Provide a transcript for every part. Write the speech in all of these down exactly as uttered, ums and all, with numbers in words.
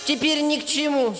теперь ни к чему.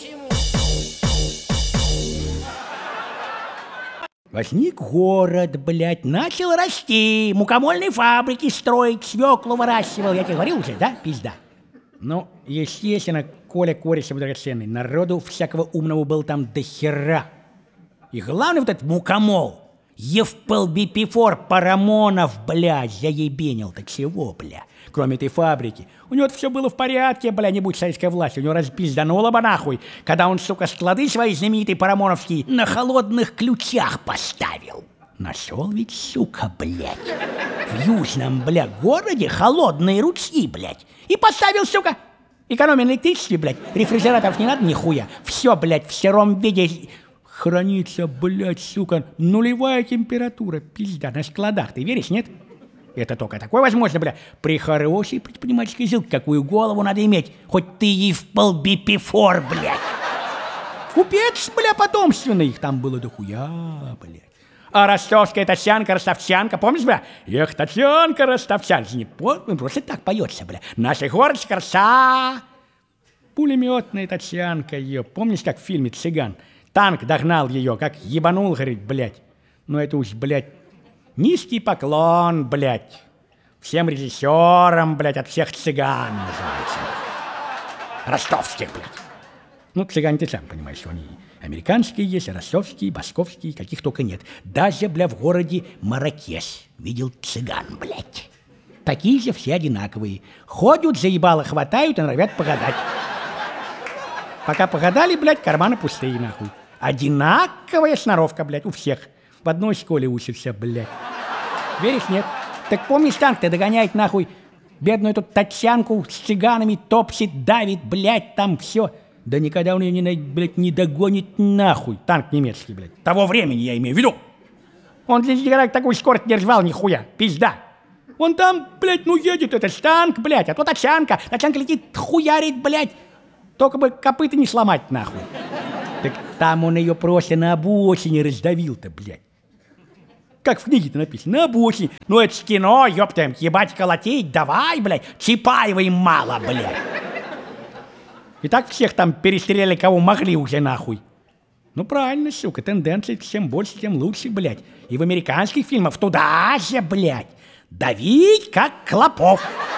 Возник город, блядь, начал расти, мукомольные фабрики строить, свеклу выращивал. Я тебе говорил уже, да, пизда? Ну, естественно, Коля Коричев драгоценный, народу всякого умного был там до хера. И главный вот этот мукомол, Евпелбипифор Парамонов, блядь, заебенил. Так чего, бля? Кроме этой фабрики. У него все было в порядке, бля, не будь советской власти. У него распиздануло бы нахуй, когда он, сука, склады свои знаменитые парамоновские на холодных ключах поставил. Нашел ведь, сука, блядь, в южном, бля, городе холодные ручьи, блядь. И поставил, сука, экономия на электричестве, блядь. Рефрижераторов не надо нихуя. Все, блядь, в сыром виде хранится, блядь, сука, нулевая температура. Пизда, на складах, ты веришь, нет? Это только такое возможно, бля, при хорошей предпринимательской жилке. Какую голову надо иметь, хоть ты Евпелбипифор, блядь. Купец, бля, потомственный, их там было дохуя, блядь. А ростовская Татьянка, ростовчанка, помнишь, бля? Эх, Татьянка, ростовчанка, не помню, просто так поется, бля. Наша горочка краса. Пулеметная Татьянка ее, помнишь, как в фильме «Цыган»? Танк догнал ее, как ебанул, говорит, блядь. Ну это уж, блядь, низкий поклон, блядь, всем режиссерам, блядь, от всех цыган, называется. Ростовских, блядь. Ну, цыгане, ты сам понимаешь, что они американские есть, ростовские, московские, каких только нет. Даже, бля, в городе Марракеш видел цыган, блядь. Такие же все одинаковые. Ходят, заебало хватают и норовят погадать. Пока погадали, блядь, карманы пустые, нахуй. Одинаковая сноровка, блядь, у всех. В одной школе учишься, блядь. Веришь, нет? Так помнишь, танк-то догоняет, нахуй, бедную эту Татьянку с цыганами, топчет, давит, блядь, там все. Да никогда он ее, не, блядь, не догонит, нахуй. Танк немецкий, блядь. Того времени я имею в виду. Он никогда такую скорость не рвал, нихуя. Пизда. Он там, блядь, ну едет этот танк, блядь, а то Татьянка. Татьянка летит, хуярит, блядь. Только бы копыта не сломать, нахуй. Так там он ее просто на обочине раздавил-то, блядь. Как в книге-то написано, на обочине. Ну это ж кино, ёптаем, ебать колотить, давай, блядь, Чапаева им мало, блядь. И так всех там перестреляли, кого могли уже, нахуй. Ну правильно, сука, тенденции чем больше, тем лучше, блядь. И в американских фильмах туда же, блядь, давить как клопов.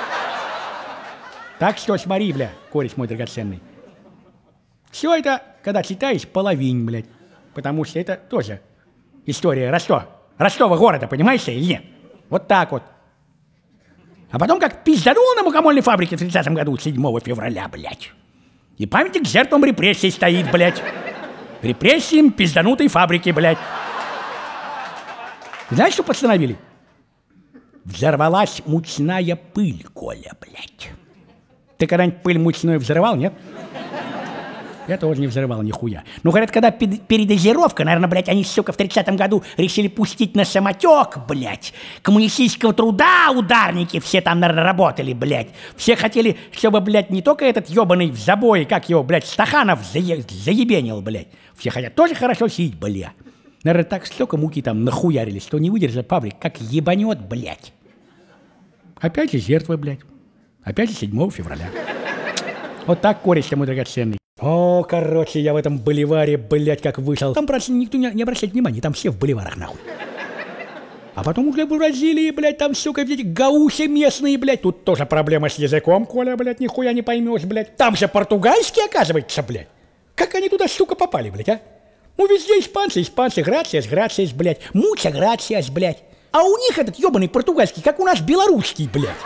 Так что смотри, бля, кореш мой драгоценный. Все это, когда читаешь, половинь, блядь. Потому что это тоже история Ростова. Ростова города, понимаешь, или нет? Вот так вот. А потом как пиздануло на мукомольной фабрике в тридцатом году, седьмого февраля, блядь. И памятник жертвам репрессий стоит, блядь. Репрессиям пизданутой фабрики, блядь. Знаешь, что постановили? Взорвалась мучная пыль, Коля, блядь. Ты когда-нибудь пыль мучную взрывал, нет? Я тоже не взрывал нихуя. Ну, говорят, когда передозировка, наверное, блядь, они, сука, в тридцатом году решили пустить на самотек, блядь. Коммунистического труда ударники все там, наверное, работали, блядь. Все хотели, чтобы, блядь, не только этот ебаный в забое, как его, блядь, Стаханов зае... заебенил, блядь. Все хотят тоже хорошо сидеть, бля. Наверное, так столько муки там нахуярили, что не выдержит фабрик, как ебанет, блядь. Опять же жертвы, блядь. Опять же седьмого февраля. Вот так, кореш мой драгоценный. О, короче, я в этом боливаре, блядь, как вышел. Там, правда, никто не, не обращает внимания, там все в боливарах, нахуй. А потом уже в Бразилии, блядь, там, сука, эти гауси местные, блядь. Тут тоже проблема с языком, Коля, блядь, нихуя не поймешь, блядь. Там же португальский, оказывается, блядь. Как они туда, сука, попали, блядь, а? Ну, везде испанцы, испанцы, грациас, грациас, блядь. Муча грациас, блядь. А у них этот ебаный португальский, как у нас белорусский, блядь.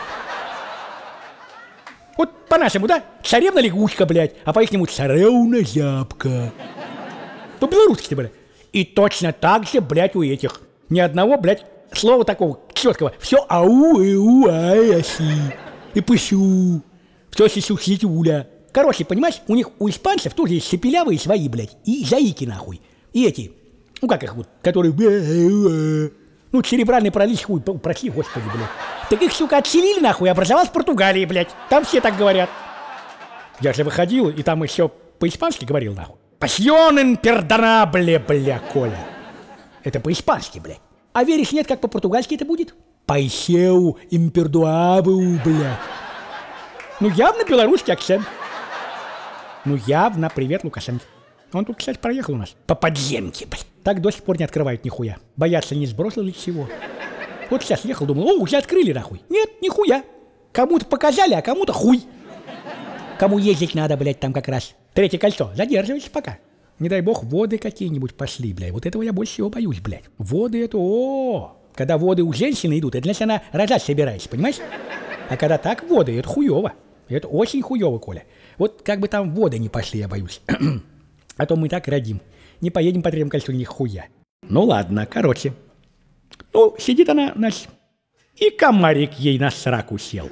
Вот по-нашему, да? Царевна лягушка, блядь, а по-ихнему царевна зябка. По-белорусски, блядь. И точно так же, блядь, у этих. Ни одного, блядь, слова такого четкого. Все ау, эу, ай, аси. И пышу. Все сису-ситюля. Короче, понимаешь, у них, у испанцев тоже есть шепелявые свои, блядь, и заики, нахуй. И эти, ну как их вот, которые... Ну, церебральный паралич, хуй, прости, господи, блядь. Так их, сука, отселили, нахуй, и образовалась в Португалии, блядь. Там все так говорят. Я же выходил, и там еще по-испански говорил, нахуй. Пасьон импердонабле, бля, Коля. Это по-испански, блядь. А веришь, нет, как по-португальски это будет? Пайсеу импердуабу, блядь. Ну, явно белорусский акцент. Ну, явно привет Лукашенко. Он тут, кстати, проехал у нас по подземке, блин. Так до сих пор не открывают нихуя. Боятся, не сбросил ли чего. Вот сейчас ехал, думал, о, уже открыли нахуй. Нет, нихуя. Кому-то показали, а кому-то хуй. Кому ездить надо, блядь, там как раз. Третье кольцо, задерживайтесь пока. Не дай бог, воды какие-нибудь пошли, блядь. Вот этого я больше всего боюсь, блядь. Воды это, о, когда воды у женщины идут, это значит, она рожать собирается, понимаешь? А когда так воды, это хуево. Это очень хуево, Коля. Вот как бы там воды не пошли, я боюсь. А то мы так родим. Не поедем по третьему кольцу нихуя. Ну ладно, короче. Ну, сидит она, значит, и комарик ей на сраку сел.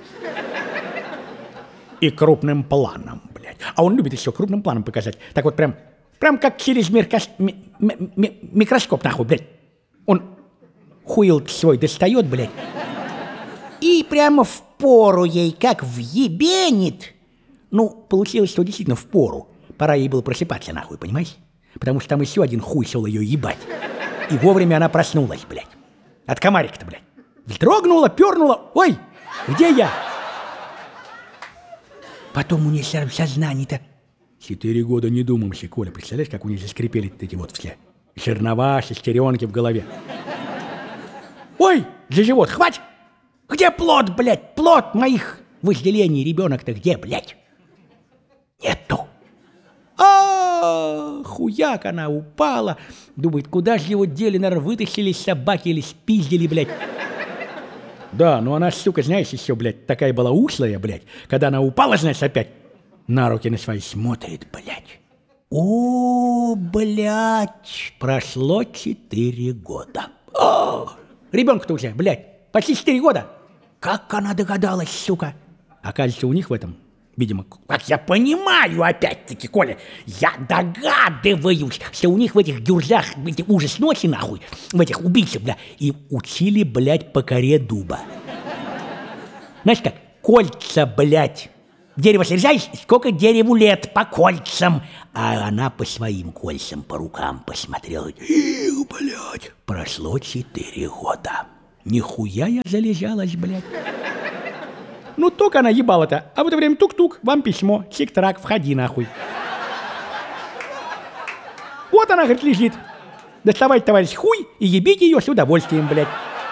И крупным планом, блядь. А он любит еще крупным планом показать. Так вот прям, прям как через миркос... ми... ми... ми... микроскоп, нахуй, блядь. Он хуил свой достает, блядь. И прямо в пору ей как въебенит. Ну, получилось, что действительно в пору. Пора ей было просыпаться, нахуй, понимаешь? Потому что там еще один хуй шел ее ебать. И вовремя она проснулась, блядь. От комарика-то, блядь. Вздрогнула, пернула. Ой, где я? Потом у нее сознание-то... Четыре года не думался, Коля. Представляешь, как у нее заскрипели эти вот все жернова, шестеренки в голове. Ой, за живот, хватит! Где плод, блядь? Плод моих вожделений. Ребенок-то где, блядь? Нету. А, хуяк, она упала. Думает, куда же его дели, наверное, вытащили собаки или спиздили, блядь. Да, ну она, сука, знаешь, еще, блядь, такая была ушлая, блядь. Когда она упала, знаешь, опять на руки на свои смотрит, блядь. О, блядь, прошло четыре года. О, ребенку-то уже, блядь, почти четыре года. Как она догадалась, сука? Оказывается, у них в этом... Видимо, как я понимаю, опять-таки, Коля, я догадываюсь, что у них в этих гюрзах, в эти ужас ночи, нахуй, в этих убийцах, бля, и учили, блядь, по коре дуба. Знаешь как, кольца, блядь, дерево срезаешь, сколько дереву лет, по кольцам. А она по своим кольцам, по рукам посмотрела. Их, блядь, прошло четыре года. Нихуя я залежалась, блядь. Ну, только она ебала-то, а в это время тук-тук, вам письмо, чик-трак, входи нахуй. Вот она, говорит, лежит. Доставайте, товарищ, хуй и ебите ее с удовольствием, блядь.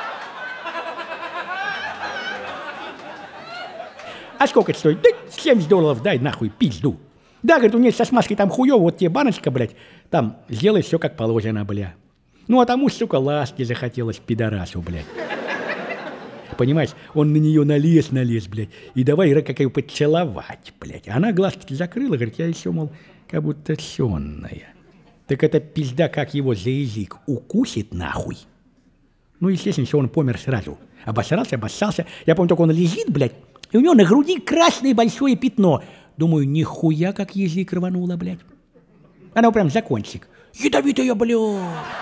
А сколько это стоит? Да семьдесят долларов дай нахуй, пизду. Да, говорит, у нее со смазкой там хуёво, вот тебе баночка, блядь, там сделай все как положено, бля. Ну, а тому, сука, ласки захотелось пидорасу, блядь. Понимаешь, он на нее налез, налез, блядь, и давай, ира, какая поцеловать, блядь. Она глазки закрыла, говорит, я еще, мол, как будто сонная. Так эта пизда, как его за язык укусит нахуй. Ну, естественно, что он помер сразу. Обосрался, обоссался. Я помню, только он лежит, блядь, и у него на груди красное большое пятно. Думаю, нихуя, как язык рванула, блядь. Она прям за кончик. Ядовитая, блядь.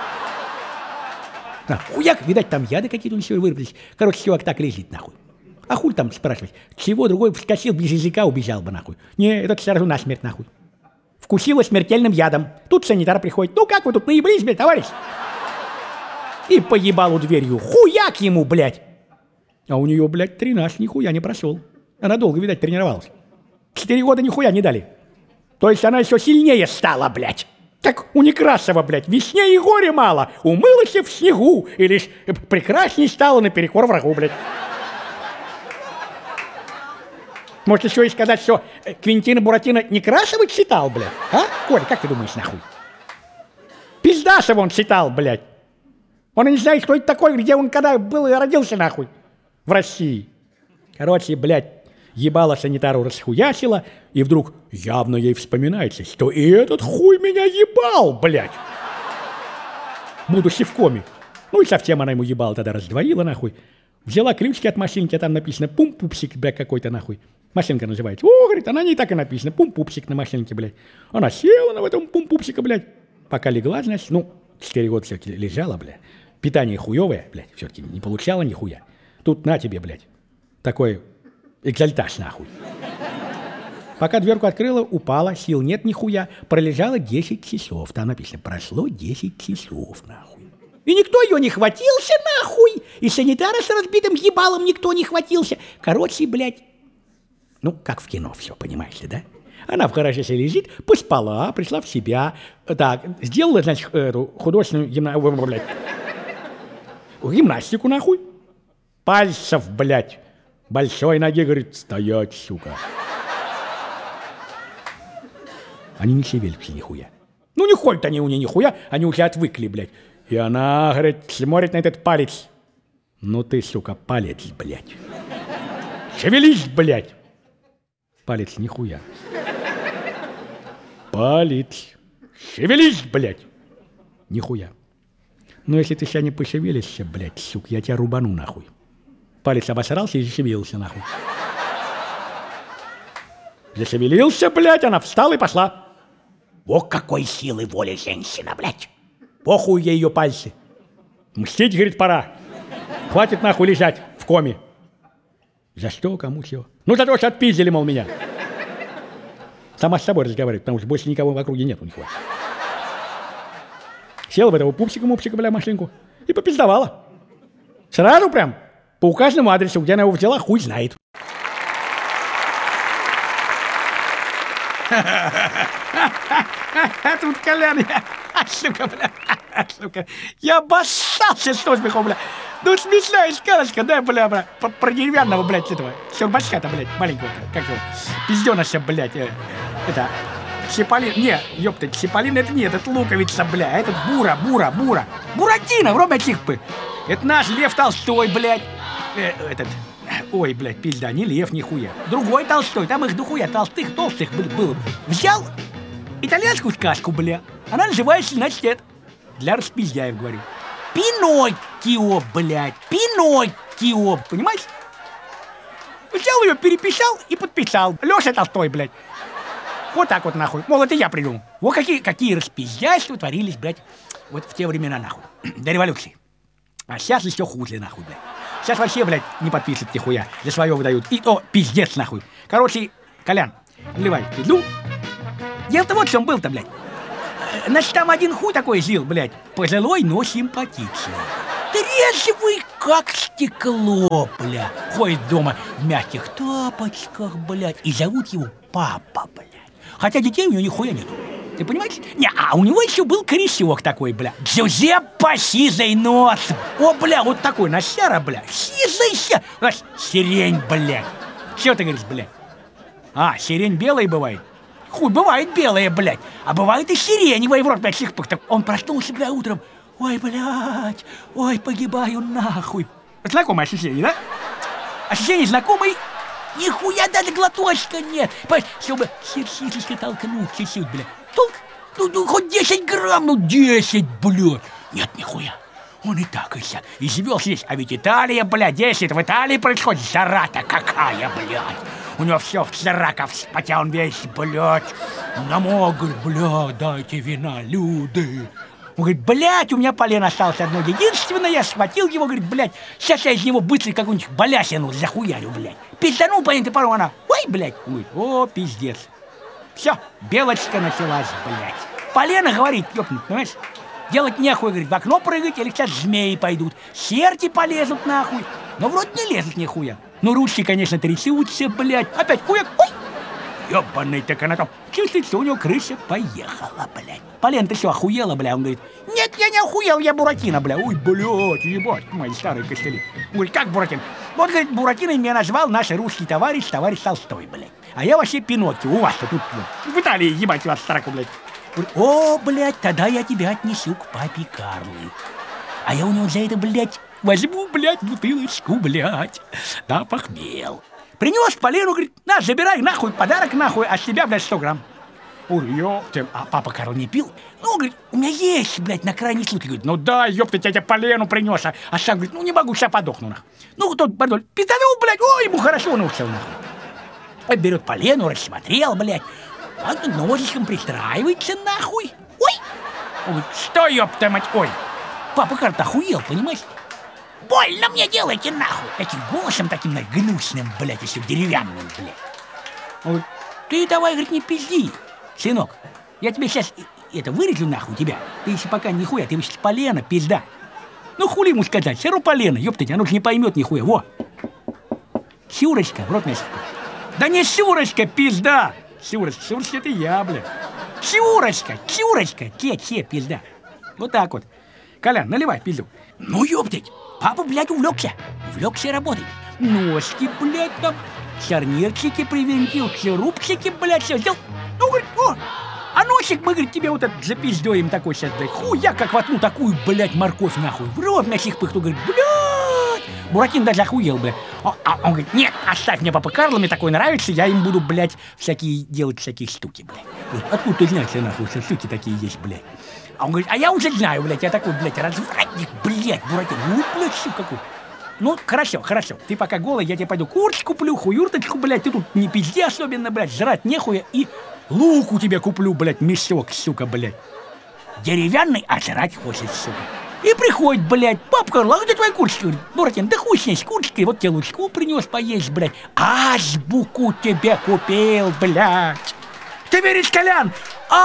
А, хуяк, видать, там яды какие-то у него вырвались. Короче, чувак так лежит, нахуй. А хуй там спрашивать? Чего другой вскочил, без языка убежал бы, нахуй. Не, этот сразу насмерть, нахуй. Вкусила смертельным ядом. Тут санитар приходит. Ну как вы тут наебались, блядь, товарищ? И по ебалу дверью. Хуяк ему, блядь. А у нее, блядь, тренаж нихуя не прошел. Она долго, видать, тренировалась. Четыре года нихуя не дали. То есть она еще сильнее стала, блядь. Так у Некрасова, блядь, весне и горе мало. Умылась в снегу. И лишь прекрасней стала наперекор врагу, блядь. Может, еще и сказать, что Квентина Буратино Некрасова читал, блядь? А? Коля, как ты думаешь, нахуй? Пиздашева он читал, блядь. Он и не знает, кто это такой, где он когда был и родился, нахуй. В России. Короче, блядь, ебало санитару расхуячила, и вдруг явно ей вспоминается, что и этот хуй меня ебал, блядь. Будучи в коме. Ну и совсем она ему ебала, тогда раздвоила, нахуй. Взяла ключики от машинки, а там написано пум-пупсик, блядь, какой-то, нахуй. Машинка называется. О, говорит, она не так и написано, пум-пупсик на машинке, блядь. Она села на этом пум-пупсика, блядь. Пока легла, значит, ну, четыре года все-таки лежала, блядь. Питание хуевое, блядь, все-таки не получала нихуя. Тут на тебе, блядь, такой экзальтаж, нахуй. Пока дверку открыла, упала, сил нет нихуя, пролежала десять часов. Там написано, прошло десять часов, нахуй. И никто ее не хватился, нахуй. И санитара с разбитым ебалом никто не хватился. Короче, блядь, ну, как в кино все, понимаешь ли, да? Она в гараже себе лежит, поспала, пришла в себя. Так, сделала, значит, эту художественную гимна... блядь, гимнастику, нахуй. Пальцев, блядь, большой ноги, говорит, стоять, сука. Они не шевелятся нихуя. Ну, не ходят они у нее нихуя, они уже отвыкли, блядь. И она, говорит, смотрит на этот палец. Ну ты, сука, палец, блядь. Шевелись, блядь. Палец нихуя. Палец. Шевелись, блядь. Нихуя. Ну, если ты сейчас не пошевелишься, блядь, сука, я тебя рубану, нахуй. Палец обосрался и зашевелился, нахуй. Зашевелился, блядь, она встала и пошла. О, какой силы воли женщина, блядь. Похуй ей ее пальцы. Мстить, говорит, пора. Хватит нахуй лежать в коме. За что, кому чего? Ну, за то, что отпиздили, мол, меня. Сама с собой разговаривает, потому что больше никого в округе нет у них. Села в этого пупсика-мупсика, бля, машинку и попиздовала. Сразу прям по указанному адресу, где она его взяла, хуй знает. А тут Колян, я, сука, бля, сука, я обоссался с смеху, бля. Ну, смешная сказочка, да, бля, бля, про, про деревянного, блядь, этого, щербачка-то, блядь, маленького, как его, пизденыша, блядь, э, это, Чиполлино, не, ёпта, Чиполлино это нет, это луковица, бля, это Бура, Бура, Бура, Буратино, вроде чихпы, это наш Лев Толстой, блядь, э, этот... Ой, блядь, пизда, не Лев, нихуя. Другой Толстой, там их дохуя толстых, толстых было. Взял итальянскую сказку, бля. Она называется, значит, это, для распиздяев, говорю. Пиноккио, блядь, Пиноккио, понимаешь? Взял ее, переписал и подписал. Леша Толстой, блядь. Вот так вот, нахуй. Мол, это я придумал. Вот какие, какие распиздяйства творились, блядь, вот в те времена, нахуй. До революции. А сейчас еще хуже, нахуй, блядь. Сейчас вообще, блядь, не подписывают нихуя. За свое выдают. И то пиздец, нахуй. Короче, Колян, наливай пизду. Дело-то вот в чем был-то, блядь. Значит, там один хуй такой жил, блядь. Пожилой, но симпатичный. Трезвый, как стекло, бля. Ходит дома в мягких тапочках, блядь. И зовут его папа, блядь. Хотя детей у него нихуя нету. Ты понимаешь? Не, а у него еще был корешок такой, бля. Джузеппе сизый нос. О, бля, вот такой, носяра, бля. Сизый, ся. Сирень, блядь. Чего ты говоришь, блядь? А, сирень белая бывает? Хуй, бывает белая, блядь. А бывает и сиреневая, в рот, блядь, сихпых. Так он проснулся, бля, утром. Ой, блядь, ой, погибаю нахуй. Знакомое ощущение, да? Ощущение знакомое. Нихуя даже глоточка нет. Понимаешь, чтобы сердечко толкнуть чуть-чуть, бля. Толк? Ну, ну, хоть десять грамм, ну, десять, блядь. Нет, нихуя. Он и так, и сяк. И живет здесь. А ведь Италия, блядь, десять. В Италии происходит жара-то какая, блядь. У него все в цараках вспотя, он весь, блядь. Намок, говорит, блядь, дайте вина, люди. Он говорит, блядь, у меня полено осталось одно единственное, я схватил его, говорит, блядь, сейчас я из него быстро какую-нибудь балясину захуярю, блядь. Пизданул по этой пару, она, ой, блядь, говорит, о, пиздец. Все, белочка началась, блядь. Полено, говорит, ёпнуть, понимаешь? Делать нехуй, говорит, в окно прыгать, или сейчас змеи пойдут. Серти полезут нахуй. Но вроде не лезут нихуя. Ну, ручки, конечно, трясутся, блядь. Опять хуяк, ой! Ёбаный, так она там чувствуется, у него крыша поехала, блядь. Полен, ты что, охуела, бля? Он говорит, нет, я не охуел, я Буратино, бля. Ой, блядь, ебать, мои старые костыли. Он говорит, как Буратино? Вот, говорит, Буратино меня назвал наш русский товарищ, товарищ Толстой, блядь. А я вообще Пиноккио, у вас-то тут, блядь. В Италии, ебать, вас строку, блядь. Говорит, о, блядь, тогда я тебя отнесу к папе Карлу. А я у него за это, блядь, возьму, блядь, бутылочку, блядь. Да, похмел. Принес Полену, говорит, на, забирай нахуй, подарок нахуй, от себя, блядь, сто грамм. Говорю, ёпта, а папа Карл не пил? Ну, говорит, у меня есть, блядь, на крайний случай. Говорит, ну да, ёпта, я тебе Полену принес. А, а сам говорит, ну не могу, сейчас подохну, нахуй. Ну, тот, пардон, пизданул, блядь, ой, ему хорошо, он ушел, нахуй. Берет Полену, рассмотрел, блядь. Он ножичком пристраивается, нахуй. Ой! Он говорит, что, ёпта, мать, ой. Папа Карл охуел, понимаешь? Больно мне делайте, нахуй! Таким голосом таким гнусным, блядь, еще деревянным, блядь. Он говорит, ты давай, говорит, не пизди, сынок. Я тебе сейчас это вырежу, нахуй, тебя. Ты еще пока нихуя, ты сейчас Полено, пизда. Ну, хули ему сказать, все равно Полено, ёпта, оно же не поймет нихуя, во. Сюрочка, в рот мясо. Да не Сюрочка, пизда! Сюрочка, Сюрочка, это я, блядь. Сюрочка, Сюрочка, те, те, пизда. Вот так вот. Колян, наливай пизду. Ну, ёптать, папа, блядь, увлекся. Увлекся работой. Ножки, блядь, там, шарнирчики привинтил, шурупчики, блядь, все сделал. Ну, говорит, о, а носик, мы, говорит, тебе вот этот запиздёем такой сейчас, блядь. Хуя, как воткну такую, блядь, морковь нахуй. В рот на сих пыхту, говорит, блядь. Буратино даже охуел, блядь. А, а он говорит, нет, оставь мне папа Карло, мне такой нравится, я им буду, блядь, всякие делать всякие штуки, блядь. Говорит, откуда ты знаешь, нахуй, что штуки такие есть, блядь? А он говорит, а я уже знаю, блядь, я такой, блядь, развратник, блядь, Буратино, ну, блядь, сука, какой. Ну, хорошо, хорошо, ты пока голый, я тебе пойду курточку куплю, хуюрточку, блядь, ты тут не пизди особенно, блядь, жрать нехуя, и луку тебе куплю, блядь, мешок, сука, блядь. Деревянный, а жрать хочет, сука. И приходит, блядь, папа Карло, а где твоя курточка? Говорит, Буратино, да хуй с ней, с курточкой, вот тебе лучку принес поесть, блядь. Азбуку тебе купил, блядь. Ты веришь, Колян?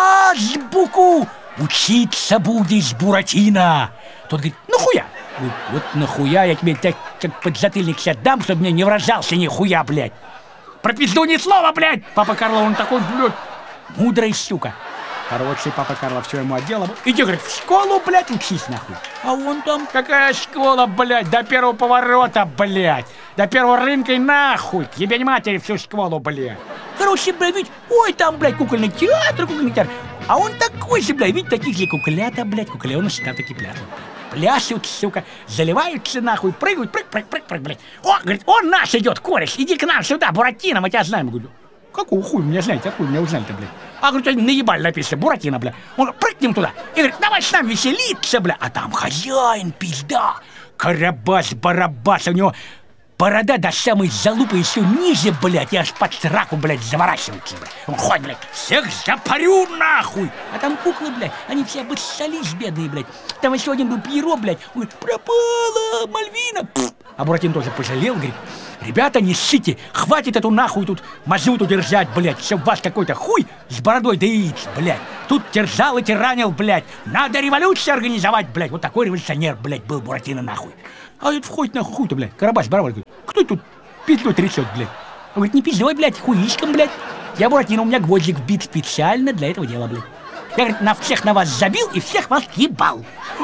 Азбуку! Учиться будешь, Буратино. Тот говорит, ну хуя? Вот, вот нахуя я тебе так, так подзатыльник сейчас дам, чтобы мне не вражался нихуя, блядь. Про пизду ни слова, блядь. Папа Карло, он такой, блядь, мудрый, сука. Короче, папа Карло все ему отделал. Иди, говорит, в школу, блядь, учись, нахуй. А вон там какая школа, блядь, до первого поворота, блядь. До первого рынка и нахуй. К ебень матери всю школу, блядь. Короче, блядь, ведь, ой, там, блядь, кукольный театр, кукольный театр. А он такой же, блядь, ведь таких же куклята, блядь, кукленыши там такие пляшут. Пляшут, сука, заливаются, нахуй, прыгают, прыг, прыг, прыг, прыг, блядь. О, говорит, он наш идет, кореш, иди к нам сюда, Буратино, мы тебя знаем. Я говорю, какого хуя меня знаете, откуда меня узнали-то, блядь? А, говорит, наебали написано, Буратино, бля. Он говорит, прыгнем туда. И говорит, давай с нами веселиться, бля. А там хозяин, пизда. Карабас-барабас, у него борода до самой залупы еще ниже, блядь, и аж под сраку, блядь, заворачивается, блядь. Он ходит, блядь, всех запарю нахуй. А там куклы, блядь, они все обоссались, бедные, блядь. Там еще один был Пьеро, блядь. Он говорит, пропала Мальвина. Пфф. А Буратино тоже пожалел, говорит, ребята, не ссите, хватит эту нахуй тут мазуту держать, блядь, чтоб вас какой-то хуй с бородой да яиц, блядь. Тут терзал и тиранил, блядь. Надо революцию организовать, блядь. Вот такой революционер, блядь, был Буратино, нахуй. А это входит нахуй хуй-то, блядь. Карабас-барабас, говорит, кто тут петлей трясет, блядь? Он говорит, не пиздой, блядь, хуишком, блядь. Я Буратино, у меня гвоздик вбит специально для этого дела, блядь. Я, говорит, на всех на вас забил и всех вас ебал.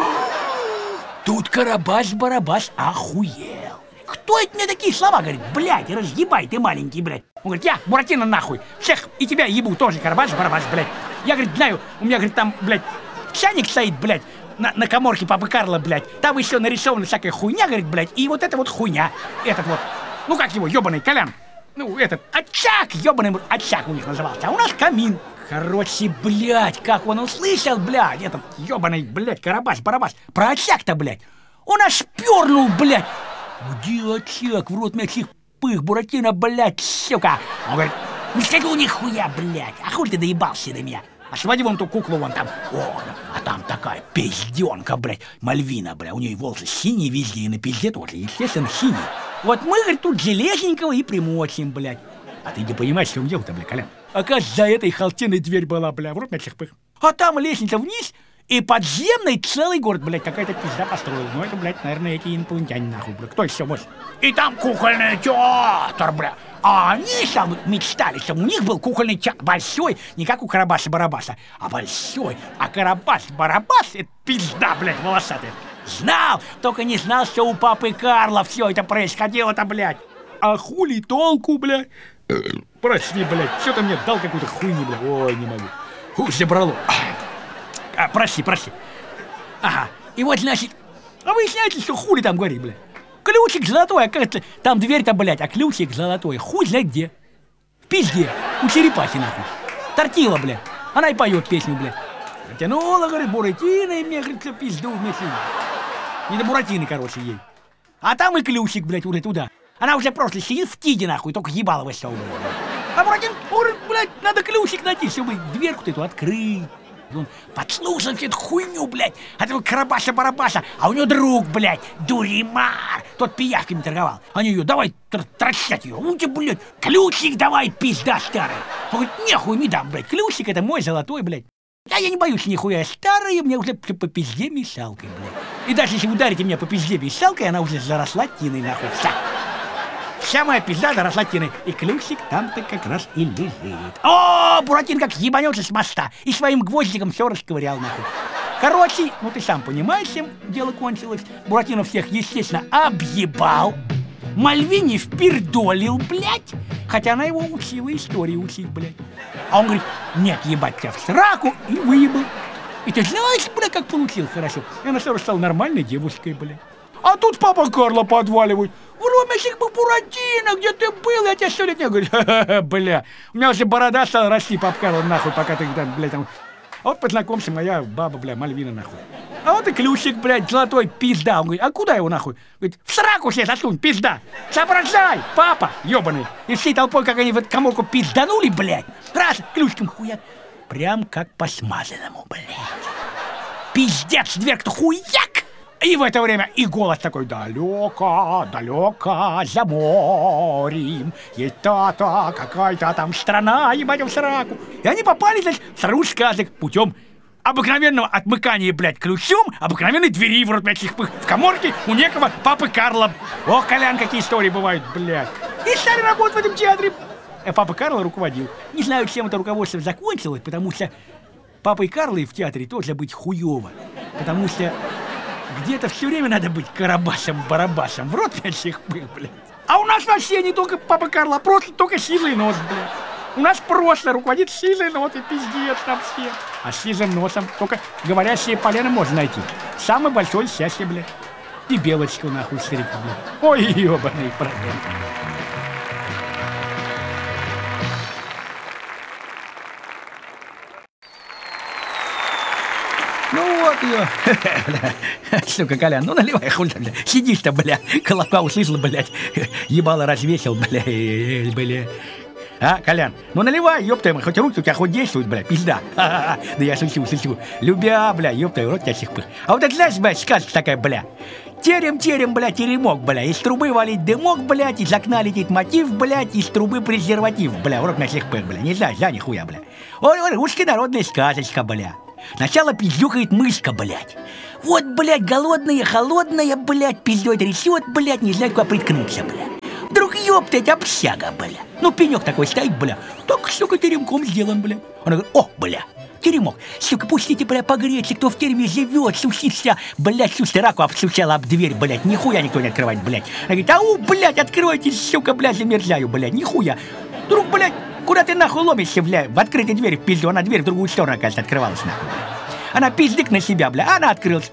Тут Карабас-барабас охуел. Кто это мне такие слова говорит? Блядь, разъебай ты маленький, блядь. Он говорит, я, Буратино, нахуй. Всех и тебя ебу тоже, Карабас-барабас, блядь. Я, говорит, знаю, у меня, говорит, там, блядь, чайник стоит, блядь, на, на каморке папы Карло, блядь. Там еще нарисована всякая хуйня, говорит, блядь. И вот это вот хуйня. Этот вот, ну как его, ебаный Колян. Ну, этот, очаг, ебаный, очаг у них назывался. А у нас камин. Короче, блядь, как он услышал, блядь, этот ебаный, блядь, Карабас-барабас. Про очаг-то, блядь. Он аж пернул, блядь. Где очаг? В рот мячих пых, Буратино, блядь, сука. Он говорит, не скажу нихуя, блядь. А хуй ты доебался до меня? А своди вон ту куклу вон там. О, а там такая пизденка, блядь. Мальвина, блядь. У нее волосы синие везде, и на пизде тоже, естественно, синие. Вот мы, говорит, тут железненького и примочим, блядь. А ты не понимаешь, в чем дело-то, блядь, Колян? Оказывается, за этой халатиной дверь была, бля, в рот мячих пых. А там лестница вниз, и подземный целый город, блядь, какая-то пизда построила. Ну, это, блядь, наверное, эти инопланетяне, нахуй, блядь. Кто еще может? И там кукольный театр, бля. А они там мечтали, что у них был кукольный театр. Большой, не как у Карабаса-барабаса, а большой. А Карабас-барабас — это пизда, блядь, волосатая. Знал, только не знал, что у папы Карло все это происходило-то, блядь. А хули толку, блядь? Прости, блядь, что-то мне дал какую-то хуйню, блядь. Ой, не могу. Хуй забрало. А, прости, прости. Ага, и вот, значит, а вы знаете, что хули там говорит, блядь? Ключик золотой, оказывается, там дверь-то, блядь, а ключик золотой, хуй знает где. В пизде, у черепахи, нахуй. Тортила, блядь, она и поет песню, блядь. Затянула, говорит, Буратино, и мне, говорит, все пизду вместе. Не до Буратино, короче, ей. А там и ключик, блядь, уже туда. Она уже просто сидит в тиде, нахуй, только ебало высовывает. А Буратино, говорит, блядь, надо ключик найти, чтобы дверку-то эту открыть. Он подслушал эту хуйню, блядь, от этого Карабаса-барабаса, а у него друг, блядь, Дуримар, тот пиявками торговал. Они ее, давай трощать ее, ну тебе, блядь, ключик давай, пизда старая. Он говорит, нехуй не дам, блядь, ключик это мой золотой, блядь. А я не боюсь нихуя, старая, мне уже по пизде мешалкой, блядь. И даже если ударите меня по пизде мешалкой, она уже заросла тиной, нахуй, вся. вся моя пизда заросла тиной. И ключик там-то как раз и лежит. О, Буратино как ебанется с моста и своим гвоздиком все расковырял нахуй. Короче, ну ты сам понимаешь, чем дело кончилось. Буратино всех, естественно, объебал. Мальвине впердолил, блядь. Хотя она его учила истории учить, блядь. А он говорит, нет, ебать тебя в сраку, и выебал. И ты знаешь, блядь, как получил хорошо. И она сразу стала нормальной девушкой, блядь. А тут папа Карло подваливает. Вромесик бы, Буратино, где ты был? Я тебя сто лет не говорю. Ха-ха-ха, бля. У меня уже борода стала расти, папа Карло, нахуй, пока ты, блядь, там... А вот познакомься, моя баба, бля, Мальвина, нахуй. А вот и ключик, блядь, золотой, пизда. Он говорит, а куда его, нахуй? Говорит, в сраку себе засунь, пизда. Соображай, папа, ебаный. И всей толпой, как они в эту коморку пизданули, блядь. Раз, ключиком хуяк. Прям как по смазанному, блядь. Пиздец, дверь-то хуяк. И в это время и голос такой, далеко, далеко, за морем, есть та-та, какая-то там страна, ебать, в сраку. И они попали, значит, в страну сказок путем обыкновенного отмыкания, блядь, ключом, обыкновенной двери в рот, блядь, их в каморке у некого папы Карла. Ох, Колян, какие истории бывают, блядь. И стали работать в этом театре. А папа Карла руководил. Не знаю, чем это руководство закончилось, потому что папой Карлой в театре тоже быть хуёво. Потому что где-то все время надо быть карабасом-барабасом. В рот пять их был, блядь. А у нас вообще не только папа Карла, а просто только сизый нос, блядь. У нас просто руководит сизый нос и пиздец там все. А с сизым носом только говорящие полено можно найти. Самый большой счастье, блядь. И белочку нахуй старик, блядь. Ой, ебаный проблем. Ну вот ее. Сука, Колян, ну наливай, хуй бля. Сидишь-то, бля. Колобка услышал, блядь. Ебало развесил, бля. Бля. А, Колян, ну наливай, ёпта, хоть руки у тебя хоть действуют, бля, пизда. Да я шучу, шучу. Любя, бля, ёпта, рот тебя сих пых. А вот это, знаешь, бля, сказка такая, бля. Терем-терем, бля, теремок, бля. Из трубы валить дымок, блядь, из окна летит мотив, блядь, из трубы презерватив, бля. В рот меня сих пых, бля. Не знаю, за нихуя, бля. Ой, ой, русская народная сказочка, бля. Сначала пиздюкает мышка, блядь. Вот, блядь, голодная, холодная, блядь, пиздой трясет, блядь, не знает, куда приткнуться, бля. Вдруг, ёптать, общага, бля. Ну, пенек такой стоит, бля. Так, сука, теремком сделан, бля. Она говорит, о, бля, теремок, сука, пустите, бля, погреться, кто в тереме живет, сусится, блядь, всю стираку обстучала об дверь, блядь, нихуя никто не открывает, блядь. Она говорит, ау, блядь, откройте, сука, блядь, замерзаю, блядь, нихуя. Вдруг, блядь, куда ты нахуй ломишься, бля, в открытой двери в пизду, она дверь в другую сторону, оказывается, открывалась, нахуй. Она пиздик на себя, бля, она открылась,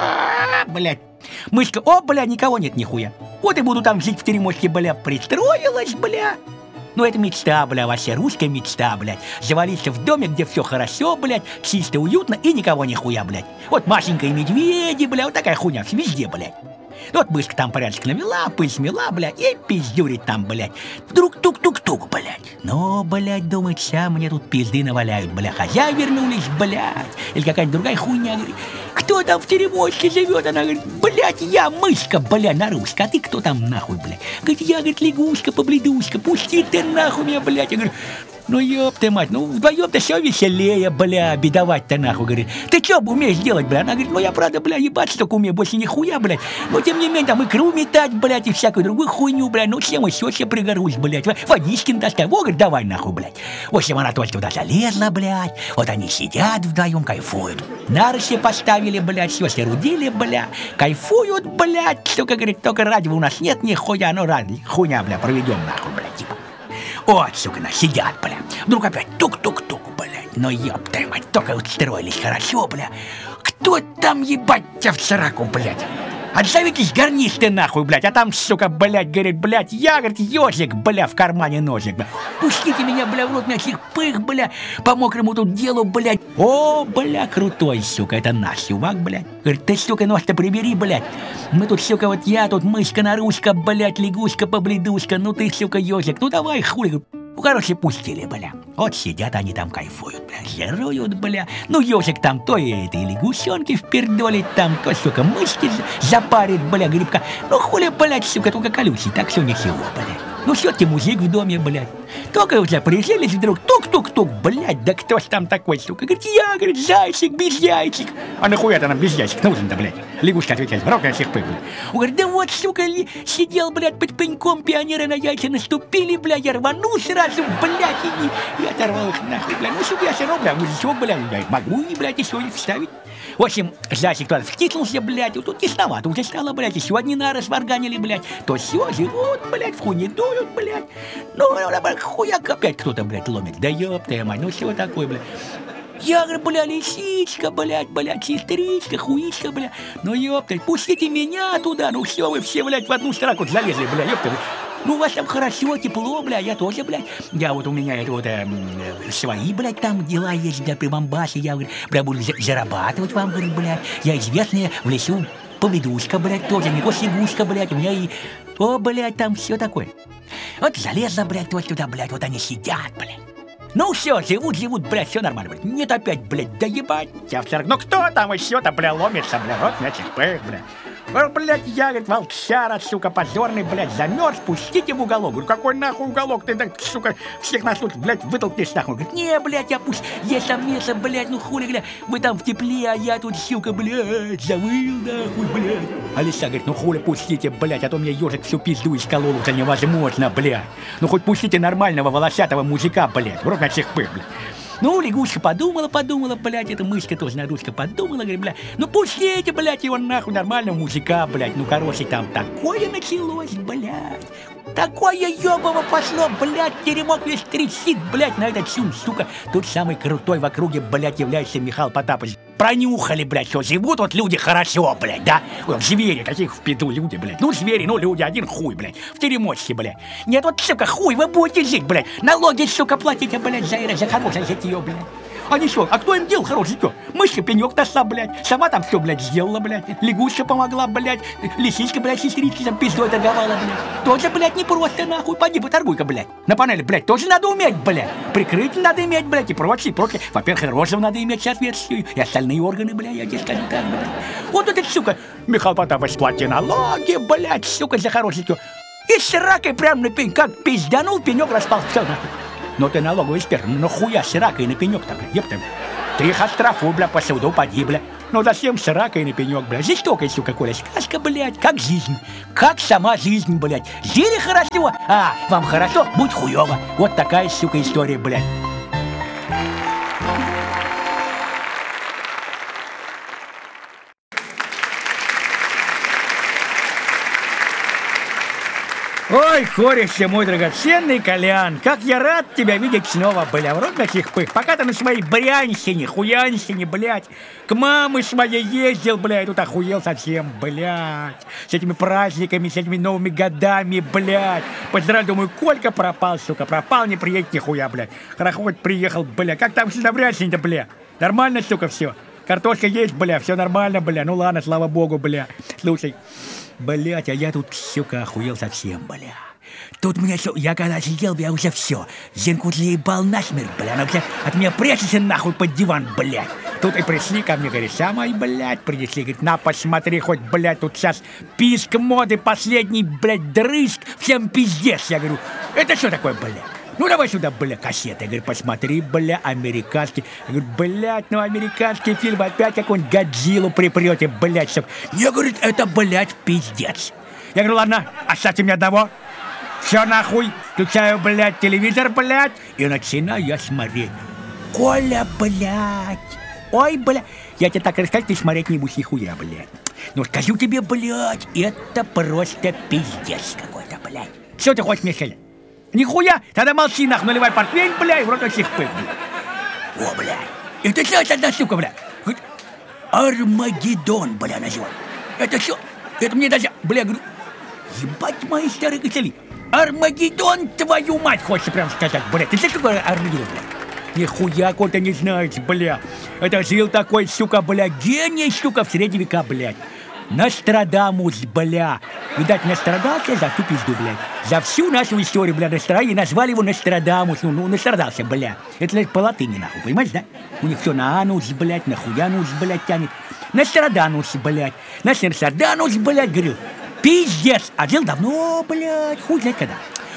блядь. Мышка, о, бля, никого нет, нихуя. Вот и буду там жить в теремочке, бля, пристроилась, бля. Ну, это мечта, бля, вообще русская мечта, блядь. Завалиться в доме, где все хорошо, блядь, чисто, уютно и никого нихуя, блядь. Вот Машенька и медведи, бля, вот такая хуйня везде, блядь. Вот мышка там порядок навела, пыль смела, блядь, и пиздюрит там, блядь. Вдруг тук-тук-тук, блядь. Ну, блядь, думает, ща мне тут пизды наваляют, бля. Хозяин вернулись, блядь. Или какая-нибудь другая хуйня, говорит. Кто там в теремочке живет? Она говорит, блядь, я мышка, бля, на русском. А ты кто там нахуй, блядь? Говорит, я, говорит, лягушка-побледушка. Пусти ты нахуй меня, блядь. Я говорю, ну ёб ты мать, ну вдвоем-то все веселее, бля, бедовать-то нахуй, говорит. Ты чё умеешь делать, бля? Она говорит, ну я правда, бля, ебаться только умею, больше нихуя, блядь. Но тем не менее, там икру метать, блядь, и всякую другую хуйню, блядь. Ну чем еще себе пригорусь, блядь. Водички достать, во, говорит, давай нахуй, блядь. В общем, она только туда залезла, блядь. Вот они сидят вдвоем, кайфуют. Нарыси поставили, блядь, все соорудили, бля. Кайфуют, блядь. Сука, говорит, только радио у нас нет, нихуя, ну ради, хуйня, бля, проведем нахуй, блядь, типа. Вот, сука, на, сидят, бля. Вдруг опять тук-тук-тук, блядь. Ну, ёб твою мать, только устроились хорошо, бля. Кто там, ебать, тебя в сраку, блядь? Отзовитесь, гарнисты, нахуй, блядь. А там, сука, блядь, говорит, блядь, я, говорит, ёжик, бля, в кармане ножик, бля. Пустите меня, бля, в рот мясих пых, бля, по мокрому тут делу, блядь. О, бля, крутой, сука, это наш чувак, блядь. Говорит, ты, сука, нос-то прибери, блядь. Мы тут, сука, вот я тут, мышка, нарушка, блядь, лягушка, побледушка. Ну ты, сука, ёжик, ну давай, хули. Ну, короче, пустили, бля. Вот сидят они там, кайфуют, бля, жируют, бля. Ну, ёжик там то и этой лягушонки впердолит там, то, сука, мышки запарит, бля, грибка. Ну, хули, блядь, сука, только колючий, так все ничего, бля. Ну все-таки музик в доме, блядь. Только уже приезжали вдруг, тук-тук-тук, блядь, да кто ж там такой, сука? Говорит, я, говорит, зайчик, без яйчик. А нахуя-то нам без яйчик нужен-то, блядь? Лягушка отвечает, ворот на всех пыгли. Он говорит, да вот, сука, сидел, блядь, под пеньком, пионеры на яйца наступили, блядь, я рванул сразу, блядь, и, и оторвал их нахуй, блядь. Ну, сука, я все равно, блядь, мужичок, блядь, я могу, и, блядь, еще их вставить. В общем, зайчик туда втиснулся, блядь, вот тут тесновато уже стало, блядь, еще одни нары сварганили, блядь, то все, живут, блядь, в хуйне дуют, блядь. Ну, хуяк опять кто-то, блядь, ломит, да ёб твою мать, ну все такое, блядь. Я говорю, бля, лисичка, блядь, блядь, сестричка, хуичка, блядь, ну ёпта, пустите меня туда, ну все, вы все, блядь, в одну строку залезли, бля, ёпта. Ну, у вас там хорошо, тепло, бля, я тоже, блядь. Я вот, у меня это вот э, свои, блядь, там дела есть, бля, при Бомбасе. Я, говорю, бля, буду зарабатывать вам, говорю, блядь. Я известная в лесу поведушка, блядь, тоже, не то сигушка, блядь, у меня и то, блядь, там все такое. Вот залезла, блядь, вот туда, блядь, вот они сидят, блядь. Ну все, живут, живут, блядь, все нормально, блядь. Нет опять, блядь, да ебать. Я все, ну кто там еще-то, бля, ломится, бля, вот на чихпых, бля. Блядь, я, говорит, волчара, сука, позорный, блядь, замерз, пустите в уголок. Говорю, какой нахуй уголок, ты, так, сука, всех нас тут, блядь, вытолкнешь нахуй. Говорит, не, блядь, я пусть, есть там место, блядь, ну хули, блядь, вы там в тепле, а я тут, сука, блядь, завыл, нахуй, блядь. Алиса говорит, ну хули, пустите, блядь, а то мне ежик всю пизду исколол, уже невозможно, блядь. Ну хоть пустите нормального волосатого мужика, блядь, вроде на всех пых, блядь. Ну, лягушка подумала, подумала, блядь, эта мышка тоже нарушка подумала, говорит, блядь, ну пустите, блядь, его нахуй нормального мужика, блядь, ну, короче, там такое началось, блядь, такое ёбово пошло, блядь, теремок весь трясит, блядь, на этот сюн, сука, тут самый крутой в округе, блядь, является Михаил Потапович. Пронюхали, блядь, что живут вот люди хорошо, блядь, да? Вот звери, каких в пизду люди, блядь. Ну, звери, ну, люди, один хуй, блядь, в теремочке, блядь. Нет, вот, сука, хуй, вы будете жить, блядь. Налоги, сука, платите, блядь, за, за хорошее житье, блядь. Они что, а кто им делал хорошее житье? Мышка пенек таса, блядь. Сама там все, блядь, сделала, блядь. Лягушка помогла, блядь. Лисичка, блядь, сестричка там пиздой торговала, блядь. Тоже, блядь, не просто, нахуй. Пойди поторгуй-ка, блядь. На панели, блядь, тоже надо уметь, блядь. Прикрыть надо иметь, блядь, и прочее, и прочее. Во-первых, рожу надо иметь соответствующую. И остальные органы, блядь, я тебе скажу так, блядь. Вот этот, сука, Михаил Потапович, плати налоги, блядь, сука, за хорошее житье. И с ракой прям на пень, как пизданул, пенек распал, все, нахуй. Но ты налоговый эксперт, ну нахуя с ракой на пенек-то, бля, ёпта. Ты их оштрафуй, бля, по суду поди, бля. Ну зачем с ракой на пенек, бля? Жестокая, сука, Коля, сказка, блядь, как жизнь. Как сама жизнь, блядь. Жили хорошо, а вам хорошо, будь хуёво. Вот такая, сука, история, блядь. Ой, Корище, мой драгоценный Колян, как я рад тебя видеть снова, бля, в рот на пых. Пока ты на своей брянщине, хуянщине, блядь, к маме своей ездил, блядь, тут охуел совсем, блядь, с этими праздниками, с этими новыми годами, блядь. Поздравляю, думаю, Колька пропал, сука, пропал, не приедет нихуя, блядь. Хороход приехал, бля, как там все на брянщине-то, бля? Нормально, сука, все? Картошка есть, бля, все нормально, бля, ну ладно, слава богу, бля. Слушай. Блять, а я тут, сука, охуел совсем, бля. Тут меня все, я когда сидел, я уже все. Зенку заебал насмерть, бля. Она уже от меня прячется нахуй под диван, блядь. Тут и пришли ко мне, говорит, самой, блядь, принесли, говорит, на, посмотри, хоть, блядь, тут сейчас писк моды, последний, блядь, дрыщ, всем пиздец. Я говорю, это что такое, блядь? Ну давай сюда, бля, кассеты. Я говорю, посмотри, бля, американский. Я говорю, блядь, ну американский фильм, опять какую-нибудь Годзиллу припрете, блядь, чтоб... Не, говорит, это, блядь, пиздец. Я говорю, ладно, оставьте мне одного. Все нахуй, включаю, блядь, телевизор, блядь, и начинаю я смотреть. Коля, блядь, ой, блядь, я тебе так расскажу, ты смотреть не будешь нихуя, блядь. Ну скажу тебе, блядь, это просто пиздец какой-то, блядь. Что ты хочешь мне сказать? Нихуя, тогда молчи, нахуй, наливай портвейн, бля, и в рот всех пых, бля. О, бля, это что это одна штука, бля? Армагеддон, бля, называй. Это что? Это мне даже, бля, говорю, ебать мои старые костыли. Армагеддон, твою мать, хочется прям сказать, бля. Ты знаешь, какой Армагеддон, бля? Нихуя какой-то не знаете, бля. Это жил такой, сука, бля, гений, сука, в средние века, блядь. Нострадамус, бля. Видать, настрадался за всю пизду, блядь. За всю нашу историю, бля, настрадали, и назвали его Нострадамус. Ну, ну, настрадался, бля. Это по латыни, нахуй, понимаешь, да? У них все на анус, блядь, на хуянус, блядь, тянет. Ностраданус, блядь. Наш Ностраданус, блядь, говорил. Пиздец. А жил давно, блядь, хуй знает когда.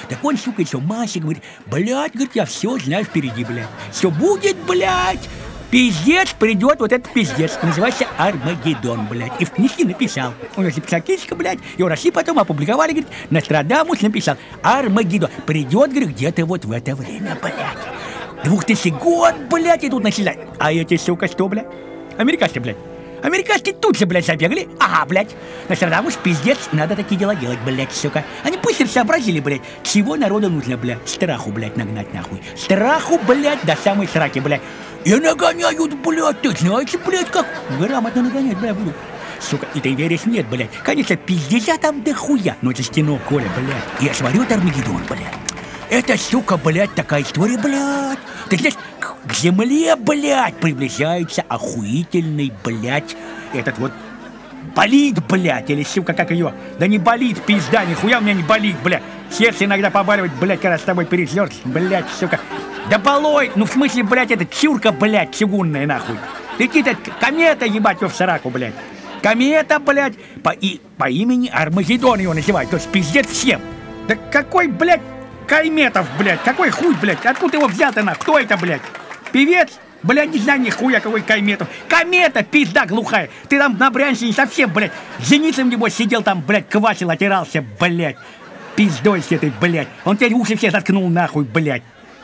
Так он, сука, еще Масе говорит, блядь, говорит, я все знаю впереди, блядь. Все будет, блядь. Пиздец придет, вот этот пиздец. Называется Армагеддон, блядь. И в книжке написал. У него написал книжка, блядь. И в России потом опубликовали, говорит, Нострадамус написал Армагеддон. Придет, говорит, где-то вот в это время, блядь. Двухтысячный год, блядь, и тут начинают. А эти, сука, что, блядь? Американцы, блядь. Американцы тут же, блядь, забегали. Ага, блядь. Нострадамус, пиздец, надо такие дела делать, блядь, сука. Они пусть сообразили, блядь, чего народу нужно, блядь. Страху, блядь, нагнать, нахуй. Страху, блядь, до самой сраки, блядь. И нагоняют, блядь, ты знаете, блядь, как грамотно нагонять, блядь, буду. Сука, и ты веришь? Нет, блядь. Конечно, пиздеця там дохуя. Но это стено, Коля, блядь. Я смотрю, Армагеддон, блядь. Это, сука, блядь, такая история, блядь. Ты знаешь, к земле, блядь, приближается охуительный, блядь, этот вот болит, блядь, или, сука, как ее? Да не болит, пизда, нихуя у меня не болит, блядь. Сердце иногда побаливает, блядь, когда с тобой переслёрз, блядь, сука. Да балой, ну в смысле, блядь, это чурка, блядь, чугунная, нахуй. Летит эта комета, ебать, в сраку, блядь. Комета, блядь, по, и, по имени Армагеддон его называют, то есть пиздец всем. Да какой, блядь, Кайметов, блядь, какой хуй, блядь, откуда его взял-то, нахуй, кто это, блядь? Певец? Блядь, не знаю нихуя, какой Кайметов. Комета, пизда глухая. Ты там на Брянщине совсем, блядь, зеницем, небось, сидел там, блядь, квасил, отирался, блядь. Пиздой с этой, блядь. Он теперь уши все заткнул, нахуй, блядь.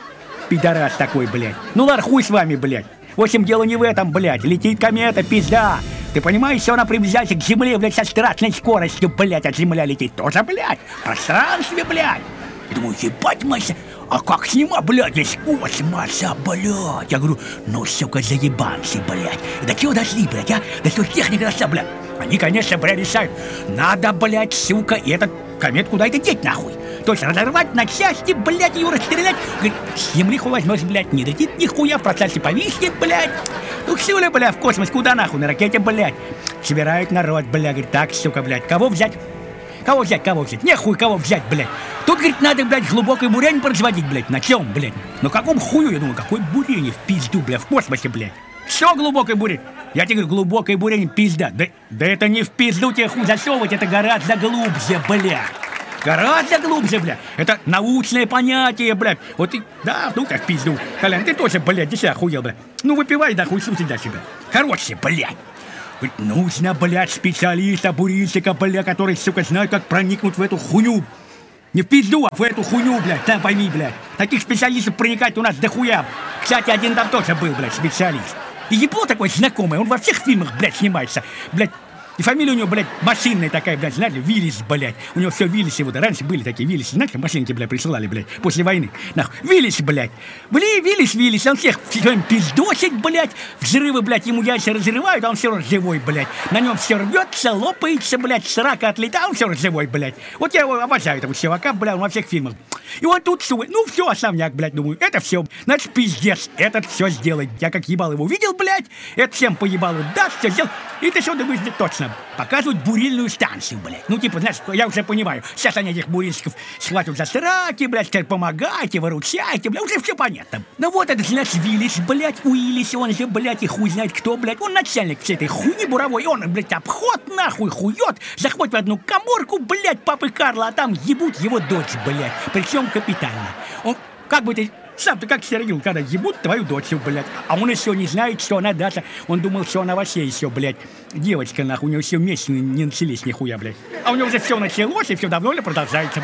Пидорас такой, блядь. Ну ладно, хуй с вами, блядь. В общем, дело не в этом, блядь. Летит комета, пизда. Ты понимаешь, что она приближается к Земле, блядь, со страшной скоростью, блядь, от Земля летит. Тоже, блядь, в пространстве, блядь. Я думаю, ебать, Мася, а как снимать, блядь, здесь космоса, блядь. Я говорю, ну, сука, заебанцы, блядь. До чего дошли, блядь, а? До чего техника дошла, блядь? Они, конечно, блядь, решают. Надо, блядь, сука, и этот комет куда-то деть, нахуй. То есть разорвать на части, блядь, ее расстрелять. Говорит, с земли хуй возьмешь, блядь, не летит нихуя, в процессе повиснет, блядь. Ну, все ли, блядь, в космос, куда нахуй, на ракете, блядь. Собирают народ, блядь, говорит, так, сука, блядь, кого взять? Кого взять, кого взять? Нехуй кого взять, блядь. Тут, говорит, надо, блядь, глубокой бурень производить, блядь. На чем, блядь? На каком хую? Я думаю, какой бурень в пизду, блядь, в космосе, блядь. Что глубокой бурень? Я тебе говорю, глубокой бурень пизда. Да, да это не в пизду тебе хуй засовывать, это гораздо глубже, блядь. Гораздо глубже, блядь. Это научное понятие, блядь. Вот и, да, ну как в пизду. Колян, ты тоже, блядь, ты себя охуел, блядь. Ну выпивай, да хуй слушай дальше, блядь. Короче, блядь. Говорит, нужно, блядь, специалиста, бурильщика, блядь, который, сука, знает, как проникнуть в эту хуйню. Не в пизду, а в эту хуйню, блядь, там пойми, блядь. Таких специалистов проникать у нас дохуя. Кстати, один там тоже был, блядь, специалист. И ебло такой знакомый, он во всех фильмах, блядь, снимается. Блядь, и фамилия у него, блядь, машинная такая, блядь, знаете, Виллис, блядь. У него все Виллисы, вот, раньше были такие Виллисы, знаете, машинки, блядь, присылали, блядь, после войны. Нахуй, Виллис, блядь. Блин, Виллис, Виллис, он всех все пиздосит, блядь. Взрывы, блядь, ему яйца разрывают, а он все равно живой, блядь. На нем все рвется, лопается, блядь, срака отлетает, а он все равно живой, блядь. Вот я его обожаю, этого чувака, блядь, он во всех фильмах. И он тут, ну, все, основняк, блядь, думаю, это все, значит, пиздец, этот все сделает. Я как ебал его видел, блядь, это всем по ебалу даст, все сделал. И ты что думаешь, точно, показывают бурильную станцию, блядь. Ну, типа, знаешь, я уже понимаю, сейчас они этих бурильщиков схватят за сраки, блядь, теперь помогайте, выручайте, блядь, уже все понятно. Ну вот этот, значит, Виллис, блядь, Уиллис, он же, блядь, и хуй знает кто, блядь, он начальник всей этой хуйни буровой, он, блядь, обход нахуй хует, заходит в одну каморку, блядь, папы Карла, а там ебут его дочь, блядь, причем капитально. Он, как бы ты... Сам-то как Сергей, когда ебут твою дочь, блядь. А он еще не знает, что она даже... Он думал, что она вообще еще, блядь, девочка, нахуй. У него все вместе не начались нихуя, блядь. А у него уже все началось, и все давно ли продолжается.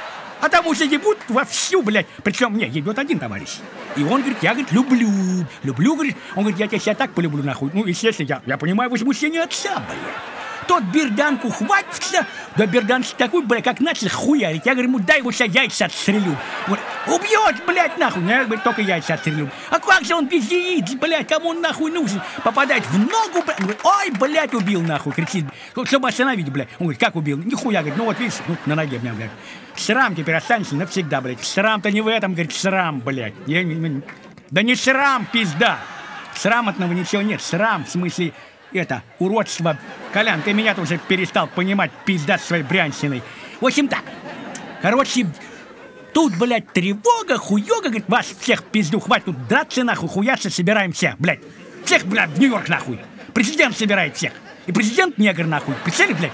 А там уже ебут вовсю, блядь. Причем, не, ебет один товарищ. И он говорит, я, говорит, люблю. Люблю, говорит. Он говорит, я тебя себя так полюблю, нахуй. Ну, естественно, я, я понимаю возмущение отца, блядь. Тот берданку хватится, да берданец такой, блядь, как начал хуярить. Я говорю ему, дай ему сейчас яйца отстрелю. Он говорит, убьет, блядь, нахуй. Я говорю, только яйца отстрелю. А как же он без яиц, блядь, кому он нахуй нужен? Попадать в ногу, блядь. Он говорит, ой, блядь, убил, нахуй, кричит. Чтобы остановить, блядь. Он говорит, как убил? Нихуя, говорит, ну вот видишь, ну, на ноге у меня, блядь. Шрам теперь останется навсегда, блядь. Шрам-то не в этом, говорит, шрам, блядь. Я, не, не, да не шрам, пизда. Шрамотного ничего нет. Шрам, в смысле... Это, уродство. Колян, ты меня уже перестал понимать, пизда с своей Брянщиной. В общем так. Короче, тут, блядь, тревога, хуёга, говорит, вас всех пизду, хватит тут драться, нахуй, хуяться, собираем всех, блядь. Всех, блядь, в Нью-Йорк, нахуй. Президент собирает всех. И президент негр, нахуй. Представляете, блядь?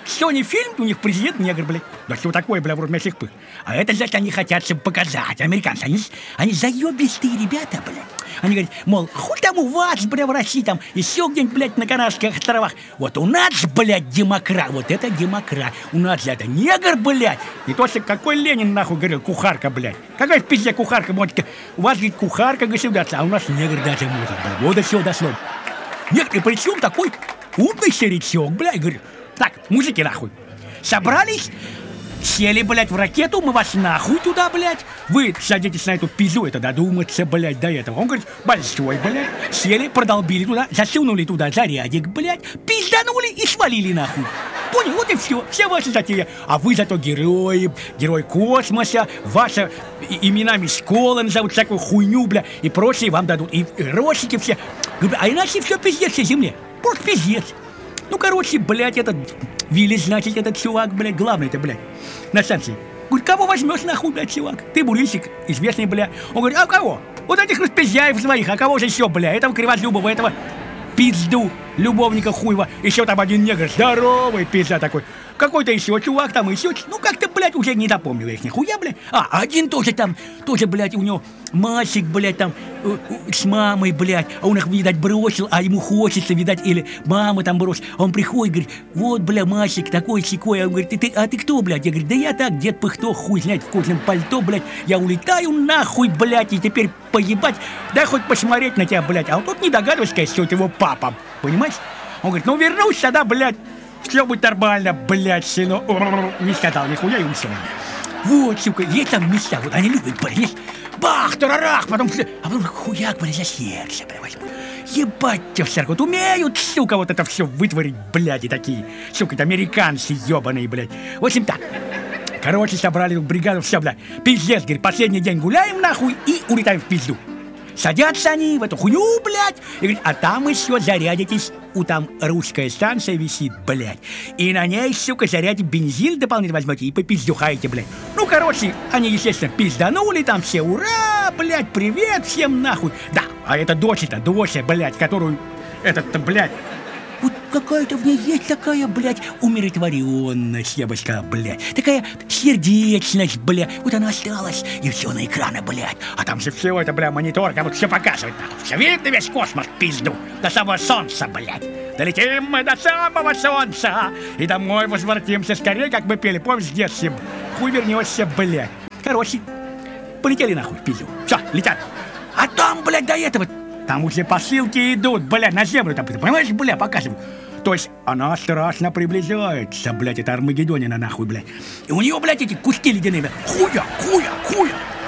Sony фильм, у них президент негр, блядь. Да что такое, бля, вроде мясных пых. А это, значит, они хотят, чтобы показать, американцы. Они, они заебистые ребята, блядь. Они говорят, мол, хуй там у вас, бля, в России, там, еще где-нибудь, блядь, на Канарских островах. Вот у нас, блядь, демократ, вот это демократ. У нас, это негр, блядь. И то, что какой Ленин, нахуй, говорил, кухарка, блядь. Какая в пизде кухарка, может, у вас, говорит, кухарка государства, а у нас негр даже может, блядь. Вот до всего дошло. Нет, и причем такой умный старичок, блядь, говорит, так, мужики, нахуй, собрались, сели, блядь, в ракету, мы вас нахуй туда, блядь. Вы садитесь на эту пизду, это додуматься, блядь, до этого. Он говорит, большой, блядь. Сели, продолбили туда, засунули туда зарядик, блядь, пизданули и свалили нахуй. Понял? Вот и все, вся ваша затея. А вы зато герои, герой космоса, ваши именами школы назовут, всякую хуйню, бля, и прочее вам дадут. И росики все. А иначе все пиздец всей земле. Просто пиздец. Ну, короче, блядь, этот Вилли, значит, этот чувак, блядь, главный-то, блядь, на станции. Говорит, кого возьмешь нахуй, блядь, чувак? Ты бурильщик, известный, блядь. Он говорит, а кого? Вот этих распиздяев своих, а кого же еще, блядь? Этого Кривозубова, этого пизду, любовника хуева. Еще там один негр, здоровый пизда такой. Какой-то еще чувак там, еще, ну как-то, блядь, уже не запомнил их нихуя, блядь. А, один тоже там, тоже, блядь, у него мальчик, блядь, там, э, э, с мамой, блядь, а он их, видать, бросил, а ему хочется, видать, или мама там бросила. А он приходит, говорит, вот, бля, мальчик такой-сякой, а он говорит, ты, ты, а ты кто, блядь? Я говорю, да я так, дед Пыхто, хуй знает, в кожаном пальто, блядь, я улетаю нахуй, блядь, и теперь поебать, дай хоть посмотреть на тебя, блядь. А он тут не догадывается, конечно, что это его папа, понимаешь? Он говорит, ну вернусь тогда, блядь, все будет нормально, блядь, сынок. Не сказал нихуя и умер. Вот, сука, есть там места, вот они любят, блядь, бах, тарарах, потом, а потом хуяк, блядь, за сердце, блядь, ебать тебя в церковь, вот умеют, сука, вот это все вытворить, блядь, и такие, сука, это американцы ебаные, блядь. В общем так, короче, собрали бригаду, все, блядь, пиздец, говорит, последний день гуляем, нахуй, и улетаем в пизду. Садятся они в эту хуйню, блядь, и говорят, а там еще зарядитесь, у там русская станция висит, блядь, и на ней, сука, зарядите бензин дополнительно возьмете и попиздюхаете, блядь. Ну, короче, они, естественно, пизданули, там все, ура, блядь, привет всем нахуй. Да, а это дочь-то, дочь, блядь, которую, этот-то, блядь, вот какая-то в ней есть такая, блядь, умиротворенность, я бы сказал, блядь. Такая сердечность, блядь. Вот она осталась, и все на экраны, блядь. А там же все это, бля, монитор, как будто все показывает, нахуй. Все видно, весь космос, пизду. До самого солнца, блядь. Долетим мы до самого солнца. И домой возвратимся скорее, как мы пели, помнишь, с детством. Хуй вернешься, блядь. Короче, полетели нахуй в пизду. Все, летят. А там, блядь, до этого... Там уже посылки идут, блядь, на землю, там, понимаешь, бля, показывают. То есть она страшно приближается, блядь, это Армагеддонина, нахуй, блядь. И у нее, блядь, эти куски ледяные, хуя, хуя, хуя.